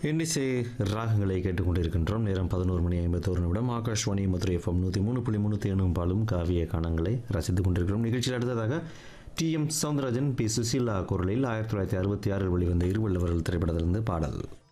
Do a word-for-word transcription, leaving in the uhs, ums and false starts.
இன்னிசை ராகங்களை கேட்டுக்கொண்டிருக்கின்றோம். நேரம் பதினோரு மணி ஐம்பத்தோரு நிமிடம். ஆகாஷ்வாணி மதுரை எஃப்எம் நூற்றி மூணு புள்ளி மூணு தேனும் பாலும் காவிய கானங்களை ரசித்துக் கொண்டிருக்கிறோம். நிகழ்ச்சியில் அடுத்ததாக D M Soundararajan, B Susheela குரலில் ஆயிரத்தி தொள்ளாயிரத்தி அறுபத்தி ஆறில் வெளிவந்த இருவள்ளவர்கள் திரைப்படத்திலிருந்து பாடல்.